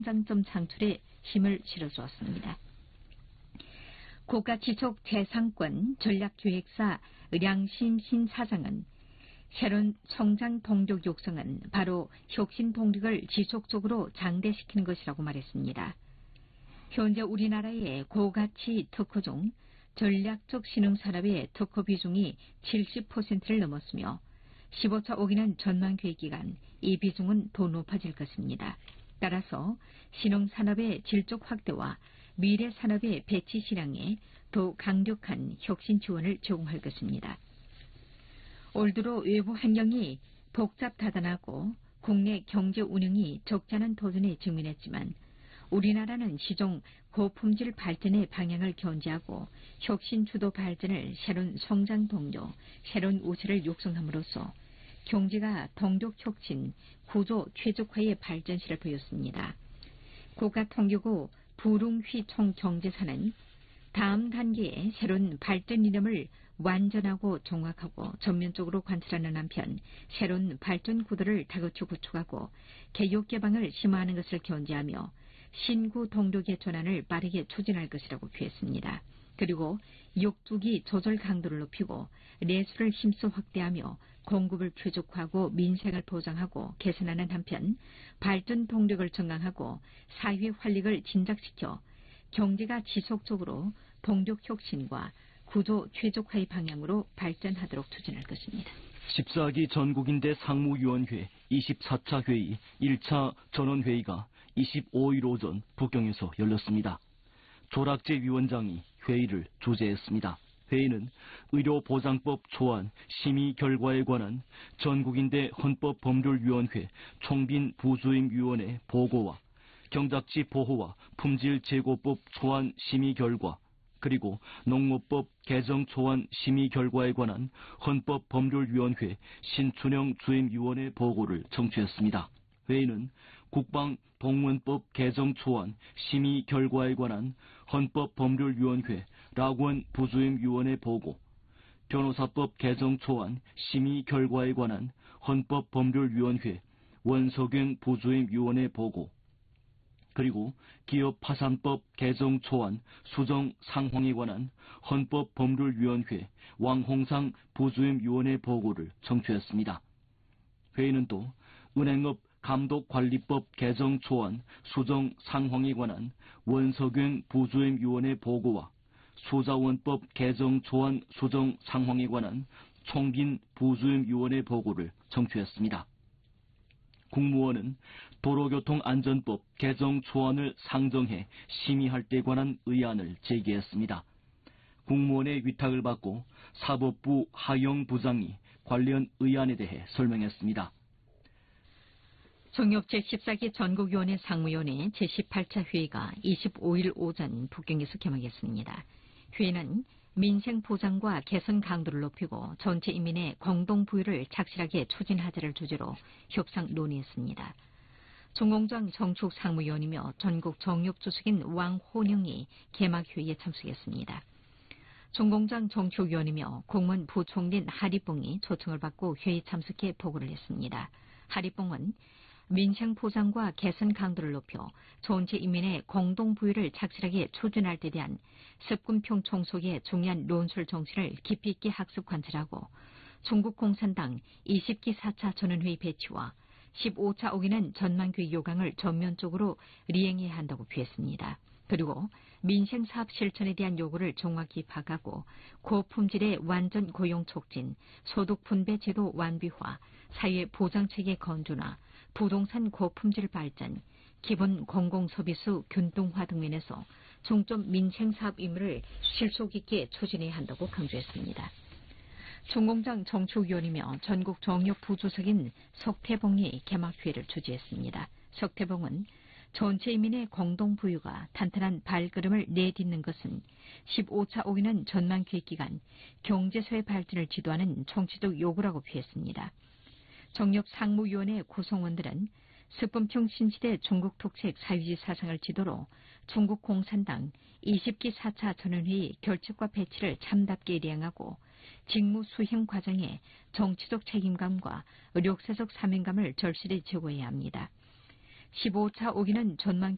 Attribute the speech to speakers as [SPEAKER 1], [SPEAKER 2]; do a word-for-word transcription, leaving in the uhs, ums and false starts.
[SPEAKER 1] 장점 창출에 힘을 실어주었습니다. 고가지속 재상권 전략기획사 량심신 사장은 새로운 성장 동력 육성은 바로 혁신 동력을 지속적으로 장대시키는 것이라고 말했습니다. 현재 우리나라의 고가치 특허 중 전략적 신흥산업의 특허 비중이 칠십 퍼센트를 넘었으며 십오 차 오 기는 전망계획 기간 이 비중은 더 높아질 것입니다. 따라서 신흥산업의 질적 확대와 미래 산업의 배치 실황에 더 강력한 혁신 지원을 제공할 것입니다. 올 들어 외부 환경이 복잡다단하고 국내 경제 운영이 적잖은 도전에 직면했지만 우리나라는 시종 고품질 발전의 방향을 견지하고 혁신 주도 발전을 새로운 성장 동력, 새로운 우세를 육성함으로써 경제가 동력 혁신, 구조 최적화의 발전실을 보였습니다. 국가통계부 부릉휘 총경제사는 다음 단계의 새로운 발전 이념을 완전하고 정확하고 전면적으로 관찰하는 한편 새로운 발전 구도를 다급히 구축하고 개혁 개방을 심화하는 것을 견지하며 신구 동력의 전환을 빠르게 추진할 것이라고 표했습니다. 그리고 역주기 조절 강도를 높이고 내수를 힘써 확대하며 공급을 최적화하고 민생을 보장하고 개선하는 한편 발전 동력을 정강하고 사회 활력을 진작시켜 경제가 지속적으로 동력 혁신과 구조 최적화의 방향으로 발전하도록 추진할 것입니다.
[SPEAKER 2] 십사 기 전국인대 상무위원회 이십사 차 회의 일 차 전원회의가 이십오 일 오전 북경에서 열렸습니다. 조락재 위원장이 회의를 주재했습니다. 회의는 의료보장법 초안 심의 결과에 관한 전국인대 헌법법률위원회 총빈 부주임위원회 보고와 경작지 보호와 품질재고법 초안 심의 결과 그리고 농업법 개정 초안 심의 결과에 관한 헌법법률위원회 신춘영 주임위원회 보고를 청취했습니다. 회의는 국방동원법 개정 초안 심의 결과에 관한 헌법법률위원회 라구원 부주임위원회 보고, 변호사법 개정 초안 심의 결과에 관한 헌법법률위원회 원석윤 부주임위원회 보고, 그리고 기업파산법 개정 초안 수정 상황에 관한 헌법법률위원회 왕홍상 부주임위원회 보고를 청취했습니다. 회의는 또 은행업 감독관리법 개정 초안 수정 상황에 관한 원석윤 부주임위원회 보고와 수자원법 개정 초안 수정 상황에 관한 총빈 부주임위원회 보고를 청취했습니다. 국무원은 도로교통안전법 개정 초안을 상정해 심의할 때 관한 의안을 제기했습니다. 국무원의 위탁을 받고 사법부 하영 부장이 관련 의안에 대해 설명했습니다.
[SPEAKER 1] 정엽 제십사 기 전국위원회 상무위원회 제십팔 차 회의가 이십오 일 오전 북경에서 개막했습니다. 회의는 민생 보장과 개선 강도를 높이고 전체 인민의 공동 부유를 착실하게 추진하자를 주제로 협상 논의했습니다. 정공장 정축 상무위원이며 전국 정육 주석인 왕호령이 개막 회의에 참석했습니다. 정공장 정축위원이며 공무원 부총린 하리뽕이 초청을 받고 회의 참석해 보고를 했습니다. 하리뽕은 민생 보장과 개선 강도를 높여 전체 인민의 공동 부유를 착실하게 추진할 데 대한 습군평 총속의 중요한 논술 정신을 깊이 있게 학습 관찰하고 중국 공산당 이십 기 사 차 전원회의 배치와 십오 차 오 기는 전망교육 요강을 전면적으로 리행해야 한다고 표했습니다. 그리고 민생사업 실천에 대한 요구를 정확히 파악하고 고품질의 완전 고용 촉진, 소득 분배 제도 완비화, 사회 보장체계 건조나 부동산 고품질 발전, 기본 공공서비스 균등화 등 면에서 중점 민생사업 임무를 실속 있게 추진해야 한다고 강조했습니다. 총공장 정축위원이며 전국 정육 부주석인 석태봉이 개막회의를 주재했습니다. 석태봉은 전체 인민의 공동 부유가 탄탄한 발걸음을 내딛는 것은 십오 차 오 기는 전망기획기간 경제사회 발전을 지도하는 정치적 요구라고 표했습니다. 정엽 상무위원회 구성원들은 스품평 신시대 중국 특색 사회주의 사상을 지도로 중국 공산당 이십 기 사 차 전원회의 결책과 배치를 참답게 리행하고 직무 수행 과정에 정치적 책임감과 역사적 사명감을 절실히 제고해야 합니다. 십오 차 오 기는 전망